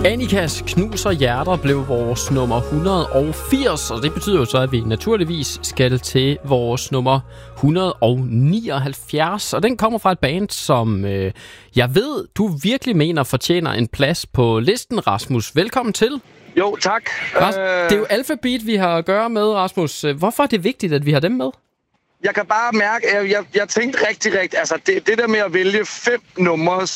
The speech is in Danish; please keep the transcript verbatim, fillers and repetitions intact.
Annikas Knuser Hjerter blev vores nummer et hundrede og firs, og det betyder jo så, at vi naturligvis skal til vores nummer et hundrede og nioghalvfjerds. Og den kommer fra et band, som øh, jeg ved, du virkelig mener fortjener en plads på listen, Rasmus. Velkommen til. Jo, tak. Ras- det er jo Alphabeat, vi har at gøre med, Rasmus. Hvorfor er det vigtigt, at vi har dem med? Jeg kan bare mærke, at jeg, jeg, jeg tænkte rigtig, rigtig... Altså, det, det der med at vælge fem numre,